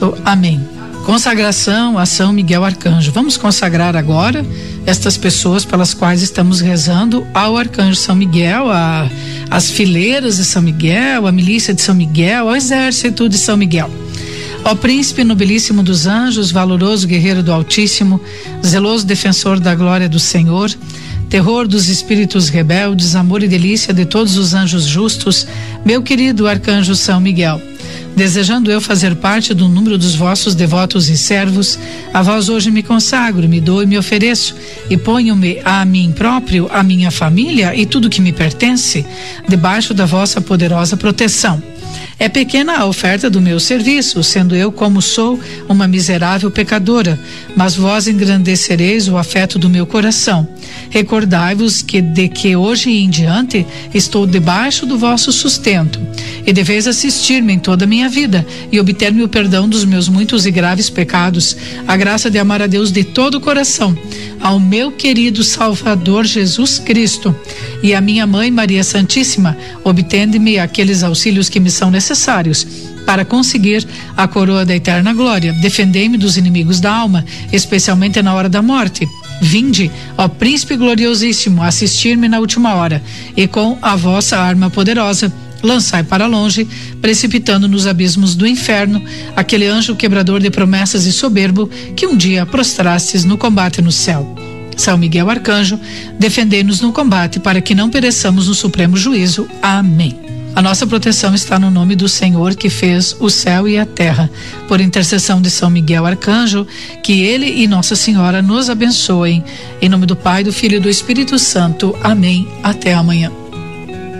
Amém. Consagração a São Miguel Arcanjo. Vamos consagrar agora estas pessoas pelas quais estamos rezando ao Arcanjo São Miguel, as fileiras de São Miguel, a milícia de São Miguel, ao exército de São Miguel. Ó príncipe nobilíssimo dos anjos, valoroso guerreiro do Altíssimo, zeloso defensor da glória do Senhor, terror dos espíritos rebeldes, amor e delícia de todos os anjos justos, meu querido Arcanjo São Miguel, desejando eu fazer parte do número dos vossos devotos e servos, a vós hoje me consagro, me dou e me ofereço, e ponho-me a mim próprio, a minha família e tudo que me pertence, debaixo da vossa poderosa proteção. É pequena a oferta do meu serviço, sendo eu como sou uma miserável pecadora, mas vós engrandecereis o afeto do meu coração. Recordai-vos de que hoje em diante estou debaixo do vosso sustento, e deveis assistir-me em toda a minha vida e obter-me o perdão dos meus muitos e graves pecados, a graça de amar a Deus de todo o coração, ao meu querido Salvador Jesus Cristo e a minha mãe Maria Santíssima, obtende-me aqueles auxílios que me são necessários para conseguir a coroa da eterna glória. Defendei-me dos inimigos da alma, especialmente na hora da morte. Vinde, ó príncipe gloriosíssimo, assistir-me na última hora, e com a vossa arma poderosa lançai para longe, precipitando nos abismos do inferno, aquele anjo quebrador de promessas e soberbo que um dia prostrastes no combate no céu. São Miguel Arcanjo, defendei-nos no combate para que não pereçamos no supremo juízo. Amém. A nossa proteção está no nome do Senhor que fez o céu e a terra. Por intercessão de São Miguel Arcanjo, que ele e Nossa Senhora nos abençoem. Em nome do Pai, do Filho e do Espírito Santo. Amém. Até amanhã.